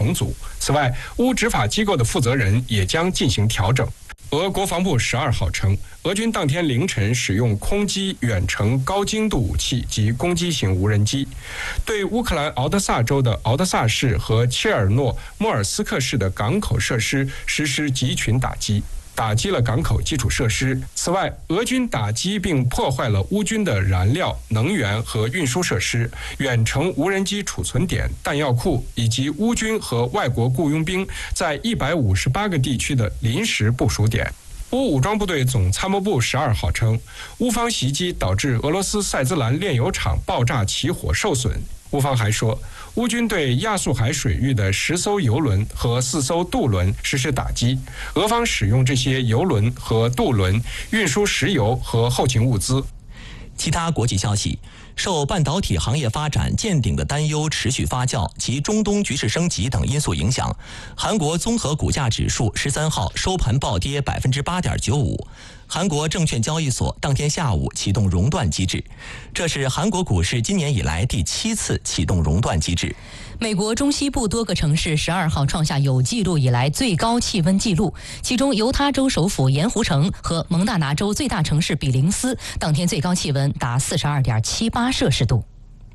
重组。此外，乌执法机构的负责人也将进行调整。俄国防部12号称，俄军当天凌晨使用空基远程高精度武器及攻击型无人机，对乌克兰敖德萨州的敖德萨市和切尔诺莫尔斯克市的港口设施实施集群打击，打击了港口基础设施。此外，俄军打击并破坏了乌军的燃料、能源和运输设施、远程无人机储存点、弹药库，以及乌军和外国雇佣兵在158个地区的临时部署点。乌武装部队总参谋部12号称，乌方袭击导致俄罗斯塞兹兰炼油厂爆炸起火受损。乌方还说，乌军对亚速海水域的10艘油轮和4艘渡轮实施打击，俄方使用这些油轮和渡轮运输石油和后勤物资。 其他国际消息，受半导体行业发展见顶的担忧持续发酵及中东局势升级等因素影响，韩国综合股价指数13号收盘暴跌8.95%。韩国证券交易所当天下午启动熔断机制，这是韩国股市今年以来第7次启动熔断机制。 美国中西部多个城市12号创下有记录以来最高气温纪录，其中犹他州首府盐湖城和蒙大拿州最大城市比林斯当天最高气温达42.78摄氏度。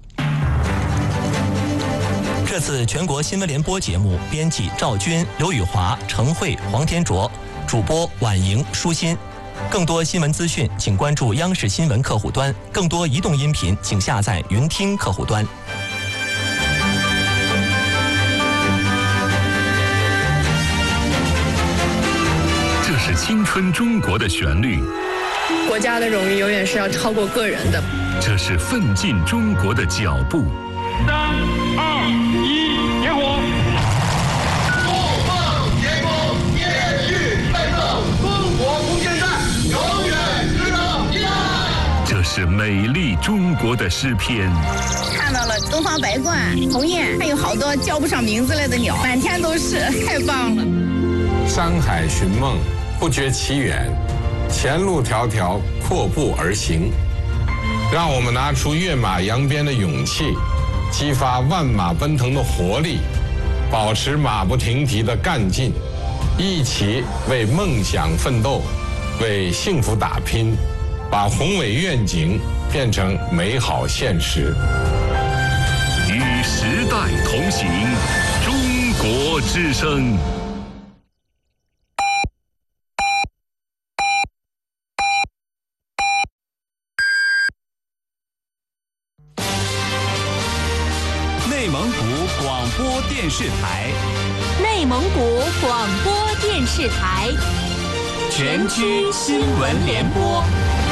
这次全国新闻联播节目编辑赵军、刘宇华、程慧、黄天卓，主播婉莹、舒心。更多新闻资讯请关注央视新闻客户端，更多移动音频请下载云听客户端。 这是青春中国的旋律， 国家的荣誉永远是要超过个人的。 这是奋进中国的脚步。 3、2、1，点火！ 怒放天空，继续奋斗，中国空间站永远值得依赖。 这是美丽中国的诗篇。 看到了东方白鹳、鸿雁，还有好多叫不上名字来的鸟，满天都是，太棒了。 山海寻梦，不觉其远，前路迢迢，阔步而行。让我们拿出跃马扬鞭的勇气，激发万马奔腾的活力，保持马不停蹄的干劲，一起为梦想奋斗，为幸福打拼，把宏伟愿景变成美好现实。 与时代同行，中国之声。 内蒙古广播电视台， 内蒙古广播电视台， 全区新闻联播。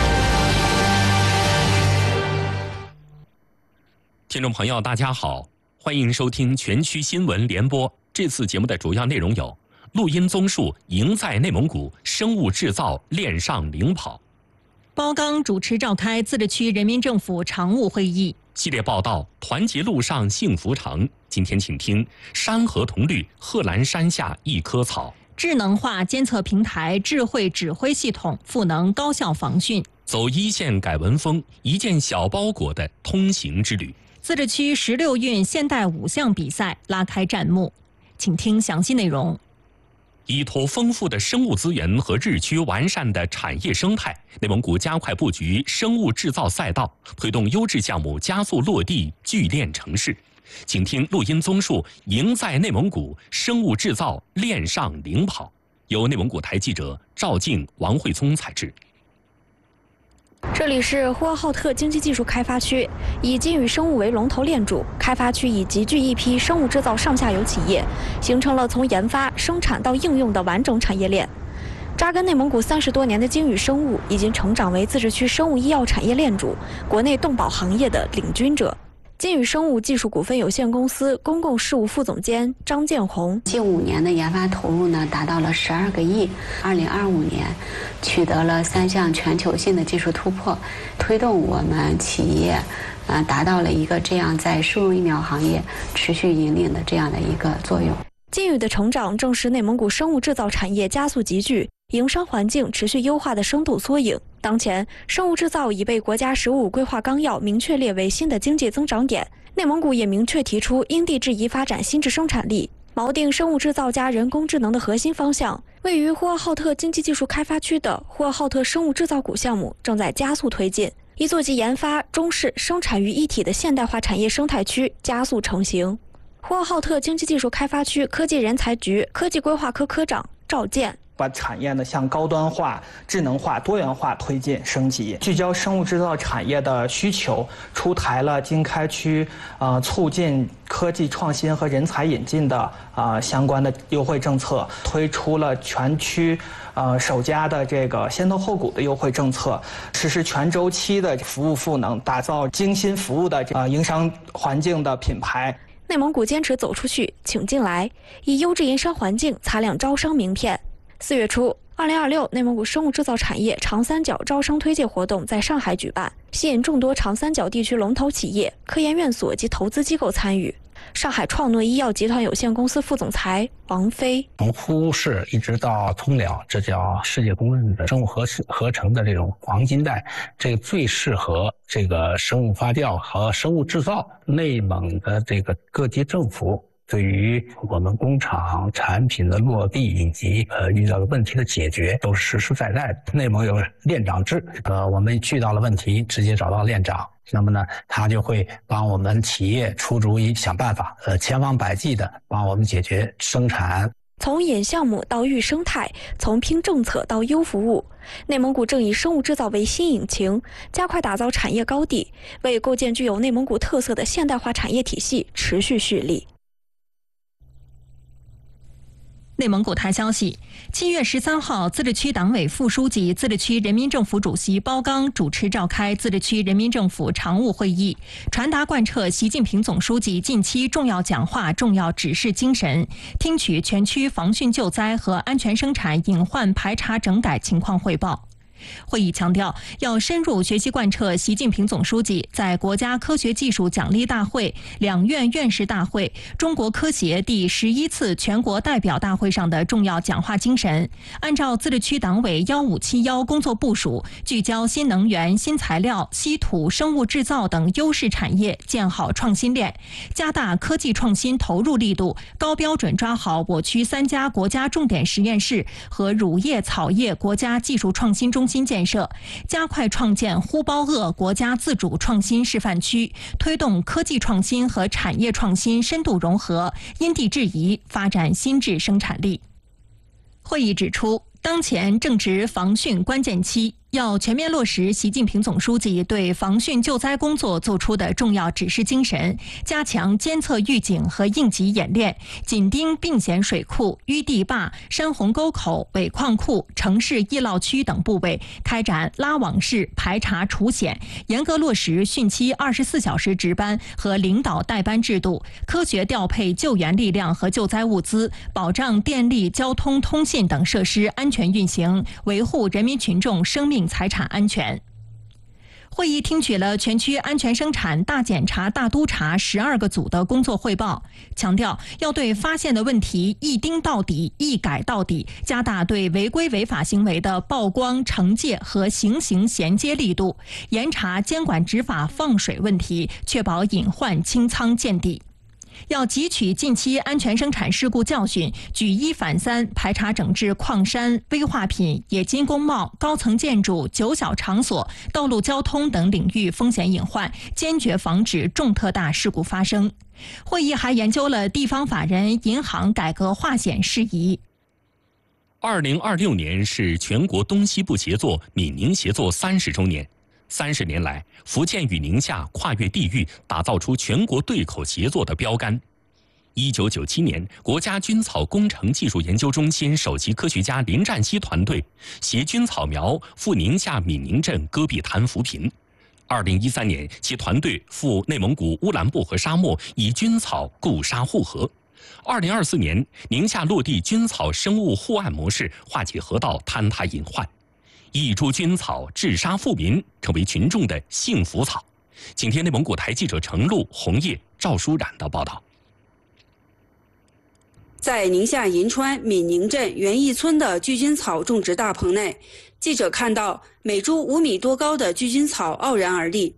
听众朋友，大家好，欢迎收听全区新闻联播。这次节目的主要内容有：录音综述赢在内蒙古，生物制造链上领跑； 包钢主持召开自治区人民政府常务会议。 系列报道团结路上幸福城，今天请听山河同绿，贺兰山下一棵草。 智能化监测平台智慧指挥系统赋能高校防汛。 走一线改文风，一件小包裹的通行之旅。 自治区16运现代5项比赛拉开战幕，请听详细内容。 依托丰富的生物资源和日趋完善的产业生态，内蒙古加快布局生物制造赛道，推动优质项目加速落地聚炼成市。请听录音综述赢在内蒙古，生物制造链上领跑，由内蒙古台记者赵静、王慧聪采制。 这里是呼和浩特经济技术开发区，以金宇生物为龙头链主，开发区已集聚一批生物制造上下游企业，形成了从研发、生产到应用的完整产业链。扎根内蒙古30多年的金宇生物，已经成长为自治区生物医药产业链主，国内动保行业的领军者。金宇生物技术股份有限公司公共事务副总监张建红， 近5年的研发投入呢达到了12个亿，2025年取得了3项全球性的技术突破，推动我们企业达到了一个这样在输入疫苗行业持续引领的这样的一个作用。 金宇的成长正是内蒙古生物制造产业加速集聚、营商环境持续优化的生动缩影。当前，生物制造已被国家“15规划纲要”明确列为新的经济增长点。内蒙古也明确提出因地制宜发展新质生产力。 锚定生物制造加人工智能的核心方向。位于呼和浩特经济技术开发区的呼和浩特生物制造股项目正在加速推进，一座集研发、中试、生产于一体的现代化产业生态区加速成型。呼和浩特经济技术开发区科技人才局科技规划科科长赵健。 把产业呢向高端化、智能化、多元化推进升级，聚焦生物制造产业的需求，出台了经开区促进科技创新和人才引进的相关的优惠政策，推出了全区首家的这个先投后股的优惠政策，实施全周期的服务赋能，打造精心服务的营商环境的品牌。 内蒙古坚持走出去，请进来，以优质营商环境擦亮招商名片。4月初，2026内蒙古生物制造产业长三角招商推介活动在上海举办，吸引众多长三角地区龙头企业、科研院所及投资机构参与。上海创诺医药集团有限公司副总裁王飞： 从呼市一直到通辽，这叫世界公认的生物合成的这种黄金带，这个最适合这个生物发酵和生物制造。内蒙的这个各级政府对于我们工厂产品的落地以及遇到的问题的解决都是实实在在的。内蒙有链长制，我们遇到了问题直接找到链长，那么呢他就会帮我们企业出主意想办法，千方百计的帮我们解决生产。 从引项目到育生态，从拼政策到优服务，内蒙古正以生物制造为新引擎，加快打造产业高地，为构建具有内蒙古特色的现代化产业体系持续蓄力。 内蒙古台消息，7月13号，自治区党委副书记、自治区人民政府主席包刚主持召开自治区人民政府常务会议，传达贯彻习近平总书记近期重要讲话、重要指示精神，听取全区防汛救灾和安全生产隐患排查整改情况汇报。会议强调，要深入学习贯彻习近平总书记在国家科学技术奖励大会、两院院士大会、中国科协第11次全国代表大会上的重要讲话精神，按照自治区党委1571工作部署，聚焦新能源、新材料、稀土、生物制造等优势产业，建好创新链，加大科技创新投入力度，高标准抓好我区3家国家重点实验室和乳业草业国家技术创新中心建设，加快创建呼包鄂国家自主创新示范区，推动科技创新和产业创新深度融合，因地制宜发展新质生产力。会议指出，当前正值防汛关键期，要全面落实习近平总书记对防汛救灾工作作出的重要指示精神，加强监测预警和应急演练，紧盯并险水库、淤地坝、山洪沟口、尾矿库、城市易涝区等部位开展拉网式排查除险，严格落实汛期24小时值班和领导带班制度，科学调配救援力量和救灾物资，保障电力、交通、通信等设施安全运行，维护人民群众生命财产安全。会议听取了全区安全生产大检查、大督查12个组的工作汇报，强调要对发现的问题一盯到底、一改到底，加大对违规违法行为的曝光、惩戒和刑刑衔接力度，严查监管执法放水问题，确保隐患清仓见底。要汲取近期安全生产事故教训，举一反三，排查整治矿山、危化品、冶金工贸、高层建筑、酒小场所、道路交通等领域风险隐患，坚决防止重特大事故发生。会议还研究了地方法人银行改革划险事宜。 2026年是全国东西部协作闽宁协作30周年。30年来，福建与宁夏跨越地域，打造出全国对口协作的标杆。1997年，国家菌草工程技术研究中心首席科学家林占西团队携菌草苗赴宁夏闽宁镇戈壁滩扶贫。2013年，其团队赴内蒙古乌兰布和沙漠，以菌草固沙护河。2024年，宁夏落地菌草生物护岸模式，化解河道坍塌隐患。一株菌草治沙富民，成为群众的幸福草。请听内蒙古台记者程璐、红叶、赵舒冉的报道。 在宁夏银川闽宁镇园艺村的聚菌草种植大棚内，记者看到每株5米多高的聚菌草傲然而立。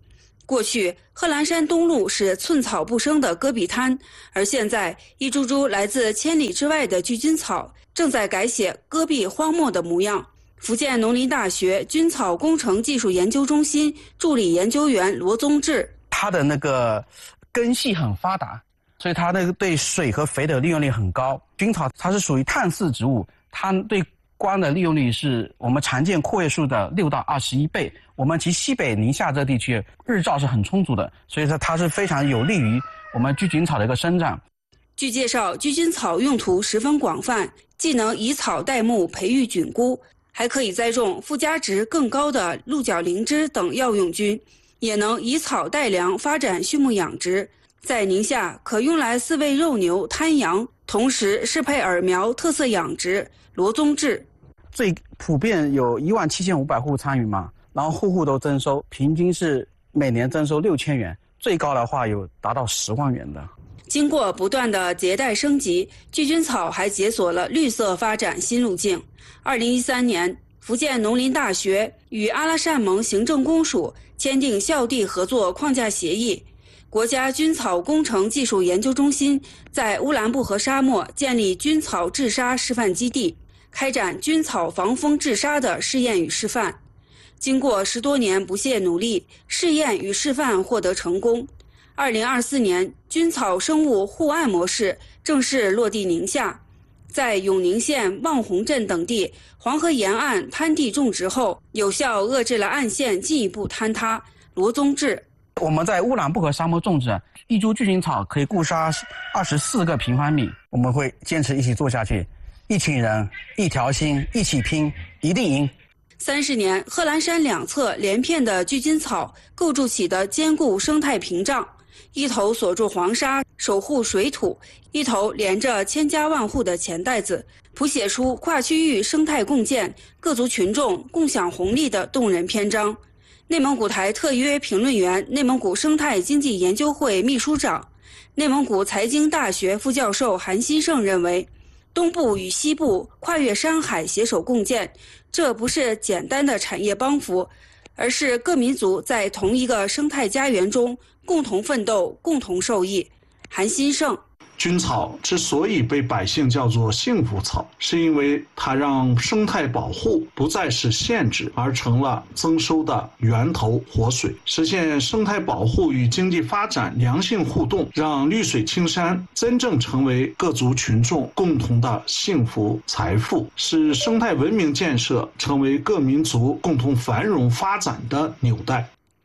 过去，贺兰山东麓是寸草不生的戈壁滩，而现在，一株株来自千里之外的巨菌草正在改写戈壁荒漠的模样。福建农林大学菌草工程技术研究中心助理研究员罗宗志， 它的那个根系很发达，所以它那个对水和肥的利用率很高。菌草它是属于碳似植物，它对光的利用率是我们常见阔叶树的6到21倍。我们其西北宁夏这地区日照是很充足的，所以说它是非常有利于我们巨菌草的一个生长。 据介绍，巨菌草用途十分广泛，既能以草代木培育菌菇，还可以栽种附加值更高的鹿角灵芝等药用菌，也能以草代粮发展畜牧养殖。在宁夏可用来饲喂肉牛、滩羊，同时适配饵苗特色养殖。罗宗志， 最普遍有17500户参与嘛，然后户户都增收，平均是每年增收6000元，最高的话有达到10万元的。 经过不断的迭代升级，巨菌草还解锁了绿色发展新路径。2013年，福建农林大学与阿拉善盟行政公署签订校地合作框架协议。国家菌草工程技术研究中心在乌兰布和沙漠建立菌草治沙示范基地，开展菌草防风治沙的试验与示范。经过10多年不懈努力，试验与示范获得成功。2024年，菌草生物护岸模式正式落地宁夏，在永宁县望洪镇等地黄河沿岸滩地种植后，有效遏制了岸线进一步坍塌。罗宗志， 我们在乌兰布和沙漠种植一株巨菌草可以固杀24个平方米，我们会坚持一起做下去，一群人一条心一起拼，一定赢。 30年，贺兰山两侧连片的巨菌草构筑起的坚固生态屏障，一头锁住黄沙，守护水土；一头连着千家万户的钱袋子，谱写出跨区域生态共建、各族群众共享红利的动人篇章。内蒙古台特约评论员、内蒙古生态经济研究会秘书长、内蒙古财经大学副教授韩新胜认为，东部与西部跨越山海携手共建，这不是简单的产业帮扶，而是各民族在同一个生态家园中共同奋斗、共同受益。韩新胜， 菌草之所以被百姓叫做幸福草，是因为它让生态保护不再是限制，而成了增收的源头活水，实现生态保护与经济发展良性互动，让绿水青山真正成为各族群众共同的幸福财富，使生态文明建设成为各民族共同繁荣发展的纽带。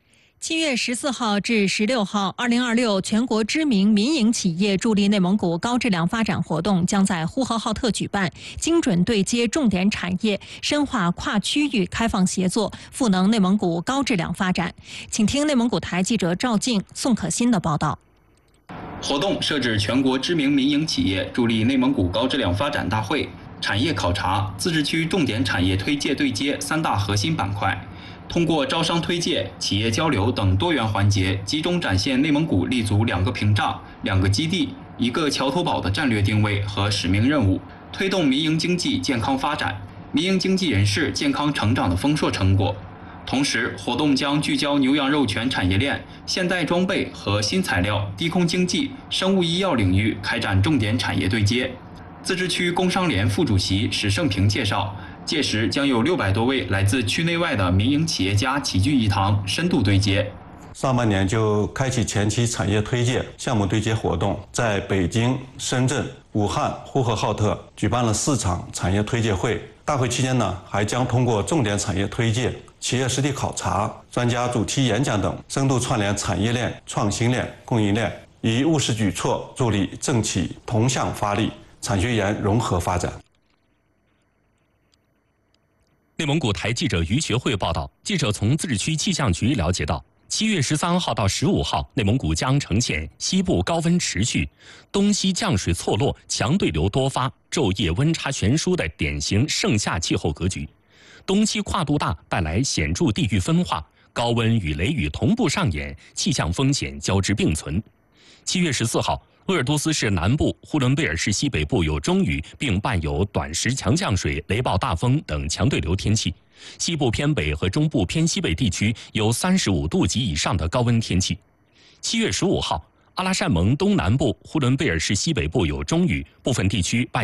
7月14号至16号，2026全国知名民营企业助力内蒙古高质量发展活动将在呼和浩特举办，精准对接重点产业，深化跨区域开放协作，赋能内蒙古高质量发展。请听内蒙古台记者赵静、宋可欣的报道。 活动设置全国知名民营企业助力内蒙古高质量发展大会、产业考察、自治区重点产业推介对接3大核心板块。通过招商推介、企业交流等多元环节，集中展现内蒙古立足2个屏障、2个基地、1个桥头堡的战略定位和使命任务，推动民营经济健康发展、民营经济人士健康成长的丰硕成果。同时，活动将聚焦牛羊肉全产业链、现代装备和新材料、低空经济、生物医药领域开展重点产业对接。自治区工商联副主席史胜平介绍，届时将有600多位来自区内外的民营企业家齐聚一堂，深度对接。 上半年就开启前期产业推介、项目对接活动，在北京、深圳、武汉、呼和浩特举办了4场产业推介会。大会期间呢，还将通过重点产业推介、企业实地考察、专家主题演讲等，深度串联产业链、创新链、供应链，以务实举措助力政企同向发力，产学研融合发展。 内蒙古台记者于学会报道，记者从自治区气象局了解到，7月13号到15号，内蒙古将呈现西部高温持续、东西降水错落、强对流多发、昼夜温差悬殊的典型盛夏气候格局。东西跨度大，带来显著地域分化，高温与雷雨同步上演，气象风险交织并存。7月14号，鄂尔多斯市南部、呼伦贝尔市西北部有中雨，并伴有短时强降水、雷暴大风等强对流天气。 西部偏北和中部偏西北地区有35度及以上的高温天气。7月15号，阿拉善盟东南部、呼伦贝尔市西北部有中雨，部分地区